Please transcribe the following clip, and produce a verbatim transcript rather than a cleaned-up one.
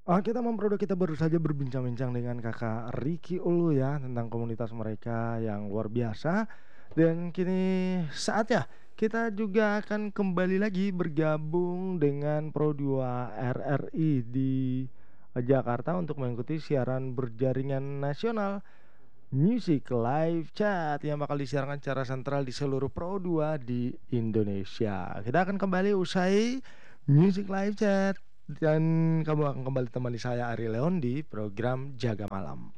Oke teman Prodo, kita baru saja berbincang-bincang dengan Kakak Ricky Ulu ya tentang komunitas mereka yang luar biasa. Dan kini saatnya kita juga akan kembali lagi bergabung dengan Pro dua R R I di Jakarta untuk mengikuti siaran berjaringan nasional Music Live Chat yang bakal disiarkan secara sentral di seluruh Pro dua di Indonesia. Kita akan kembali usai Music Live Chat dan kamu akan kembali temani saya Ari Leon di program Jaga Malam.